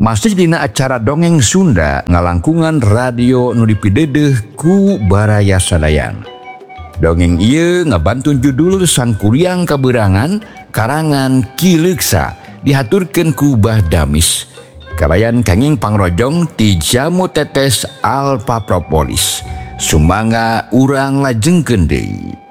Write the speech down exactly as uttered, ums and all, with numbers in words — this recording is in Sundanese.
Masih dina acara dongeng Sunda ngalangkungan radio nu dipideudeung ku Baraya Sadayan. Dongeng ieu ngabantun judul Sang Kuryang Kaberangan karangan Ki Leuksa dihaturkeun ku Bah Damis. Kabayan kenging pangrojong ti Jamu Tetes Alfa Propolis. Sumangga urang lajengkeun deui.